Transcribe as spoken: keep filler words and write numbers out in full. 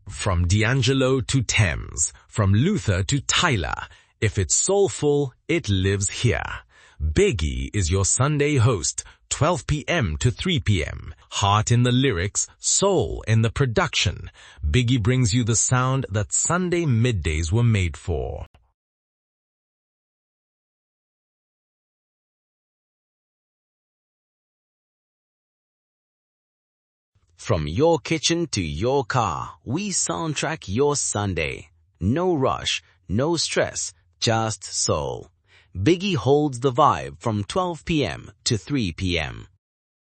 From D'Angelo to Thames, from Luther to Tyler, if it's soulful, it lives here. Biggie is your Sunday host, twelve p m to three p m Heart in the lyrics, soul in the production. Biggie brings you the sound that Sunday middays were made for. From your kitchen to your car, we soundtrack your Sunday. No rush, no stress, just soul. Biggie holds the vibe from twelve p m to three p m